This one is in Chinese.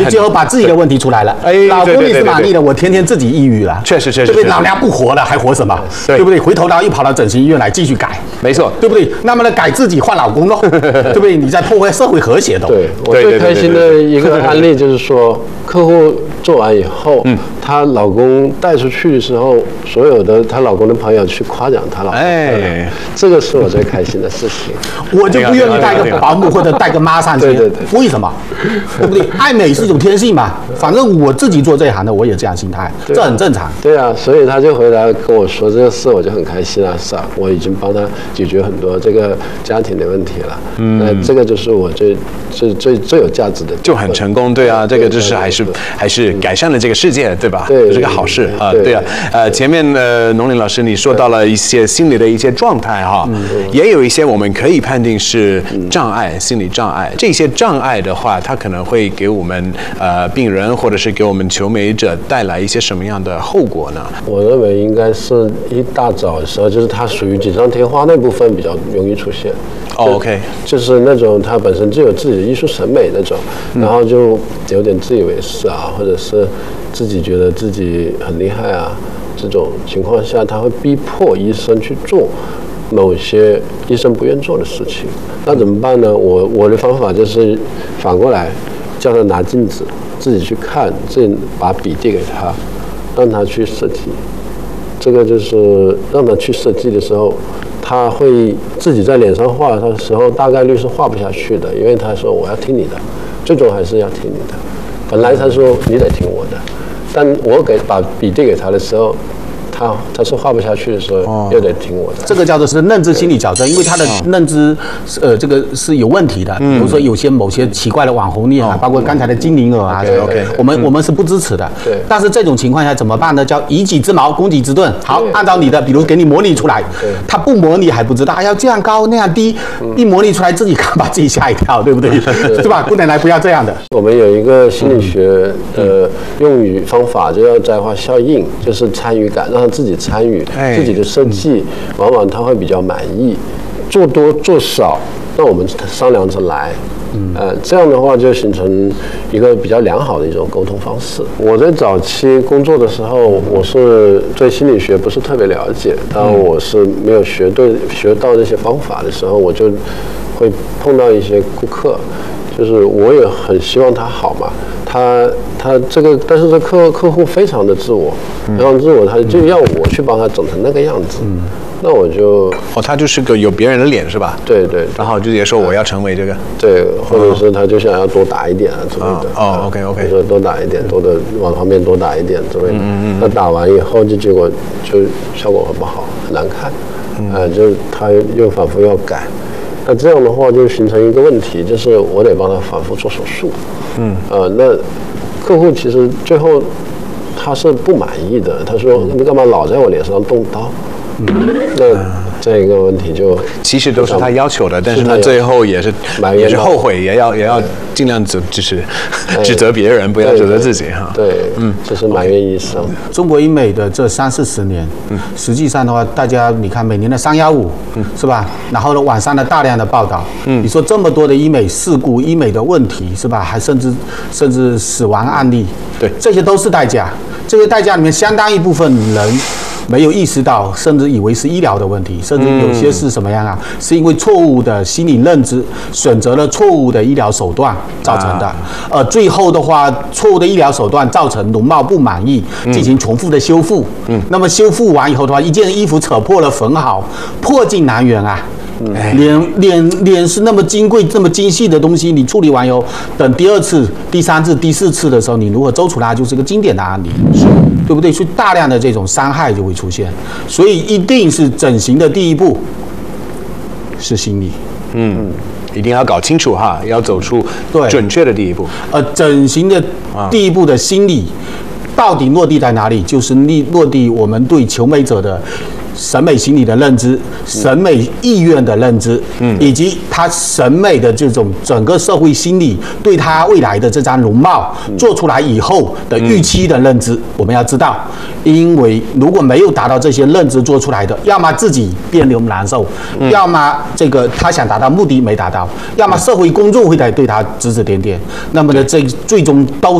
最后把自己的问题出来了。老公你是满意的，我天天自己抑郁了， 确实， 对不对？老娘不活了，还活什么？对不对？回头又跑到整形医院来继续改， 没错， 对不对？那么呢，改自己换老公喽，对不对？你在破坏社会和谐的。 对，我最开心的一个案例就是说，客户做完以后，她老公带出去的时候，所有的她老公的朋友去夸奖她老公，这个是我最开心的事情。 我就不愿意带个保姆或者带个妈上去，为什么？对不对？爱美是一种天性嘛，反正我自己做这一行的，我也这样心态，这很正常。 对啊，所以他就回来跟我说这个事，我就很开心啊，是啊，我已经帮他解决很多这个家庭的问题了。那这个就是我最有价值的， 就很成功。对啊，这个就是还是改善了这个世界，对吧？ 对， 是个好事啊。对啊，前面农林老师你说到了一些心理的一些状态哈，也有一些我们可以判定是障碍，心理障碍。这些障碍的话，它可能会给我们病人或者是给我们求美者带来一些什么样的后果呢？ 我认为应该是一大早的时候，就是它属于锦上添花那部分比较容易出现。 OK， 就是那种他本身就有自己的艺术审美那种，然后就有点自以为是啊，或者是自己觉得自己很厉害啊，这种情况下，他会逼迫医生去做某些医生不愿做的事情。那怎么办呢？我的方法就是反过来，叫他拿镜子自己去看，自己把笔递给他，让他去设计。这个就是让他去设计的时候，他会自己在脸上画的时候，大概率是画不下去的，因为他说我要听你的，最终还是要听你的。本来他说你得听我的，但我把笔递给他的时候，他是画不下去的时候，又得听我的。 这个叫做是认知心理矫正，因为他的认知这个是有问题的。比如说有些某些奇怪的网红脸啊，包括刚才的精灵耳啊，我们是不支持的。 对。 但是这种情况下怎么办呢？叫以己之矛攻己之盾。好，按照你的，比如给你模拟出来，他不模拟还不知道，要这样高那样低，一模拟出来自己看把自己吓一跳，对不对？是吧？不能来不要这样的。 我们有一个心理学的用语方法，就叫宅化效应，就是参与感，让他自己参与自己的设计，往往他会比较满意。做多做少，那我们商量着来。这样的话就形成一个比较良好的一种沟通方式。我在早期工作的时候，我是对心理学不是特别了解，当我是没有学到这些方法的时候，我就会碰到一些顾客，就是我也很希望他好嘛，他这个，但是这客户非常的自我，非常自我，他就要我去帮他整成那个样子。那我就他就是个有别人的脸是吧？ 对，然后就也说我要成为这个， 对，或者是他就想要多打一点啊之类的。 OK， 说多打一点，多的往旁边多打一点之类的。那打完以后就结果就效果很不好，很难看。就他又反复要改。那这样的话就形成一个问题，就是我得帮他反复做手术。那客户其实最后他是不满意的，他说你干嘛老在我脸上动刀？那这个问题就其实都是他要求的，但是他最后也是后悔，也要尽量就是指责别人，不要指责自己哈。 对，就是埋怨医生。 中国医美的这30-40年，实际上的话，大家你看每年的315，是吧？然后呢，网上的大量的报道，你说这么多的医美事故、医美的问题，是吧？还甚至死亡案例， 对， 这些都是代价。这些代价里面，相当一部分人没有意识到，甚至以为是医疗的问题，甚至有些是什么样啊？是因为错误的心理认知，选择了错误的医疗手段造成的。最后的话，错误的医疗手段造成容貌不满意，进行重复的修复。那么修复完以后的话，一件衣服扯破了缝好，破镜难圆啊。脸是那么金贵、这么精细的东西，你处理完以后，等第2次、第3次、第4次的时候，你如何走出来，就是个经典的案例，对不对？所以大量的这种伤害就会出现，所以一定是整形的第一步是心理， 一定要搞清楚哈，要走出准确的第一步。 整形的第一步的心理到底落地在哪里？就是落地我们对求美者的审美心理的认知、审美意愿的认知，以及他审美的这种整个社会心理对他未来的这张容貌做出来以后的预期的认知，我们要知道，因为如果没有达到这些认知做出来的，要么自己别扭难受，要么这个他想达到目的没达到，要么社会公众会对他指指点点，那么呢，这最终都